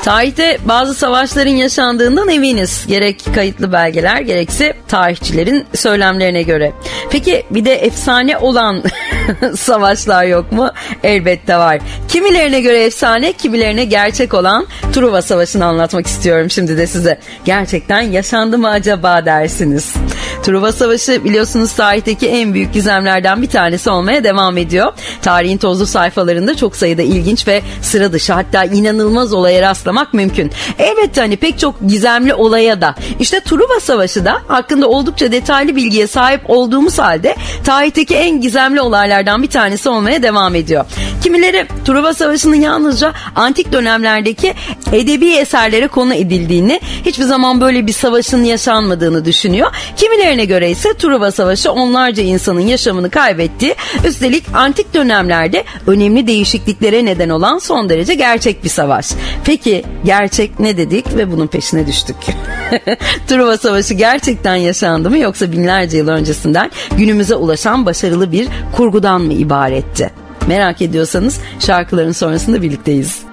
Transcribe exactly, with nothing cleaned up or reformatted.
Tarihte bazı savaşların yaşandığından eminiz. Gerek kayıtlı belgeler gerekse tarihçilerin söylemlerine göre. Peki bir de efsane olan savaşlar yok mu? Elbette var. Kimilerine göre efsane, kimilerine gerçek olan Truva Savaşı'nı anlatmak istiyorum şimdi de size. Gerçekten yaşandı mı acaba dersiniz. Truva Savaşı biliyorsunuz tarihteki en büyük gizemlerden bir tanesi olmaya devam ediyor. Tarihin tozlu sayfalarında çok sayıda ilginç ve sıra dışı, hatta inanılmaz olaya rastlamak mümkün. Elbette hani pek çok gizemli olaya da işte Truva Savaşı da hakkında oldukça detaylı bilgiye sahip olduğumuz halde tarihteki en gizemli olaylardan bir tanesi olmaya devam ediyor. Kimileri Truva Savaşı'nın yalnızca antik dönemlerdeki edebi eserlere konu edildiğini, hiçbir zaman böyle bir savaşın yaşanmadığını düşünüyor. Kimilerine göre ise Truva Savaşı onlarca insanın yaşamını kaybettiği, üstelik antik dönemlerde önemli değişikliklere neden olan son derece gerçek bir savaş. Peki gerçek ne dedik ve bunun peşine düştük. Truva Savaşı gerçekten yaşandı mı, yoksa binlerce yıl öncesinden günümüze ulaşan başarılı bir kurgudan mı ibaretti? Merak ediyorsanız şarkıların sonrasında birlikteyiz.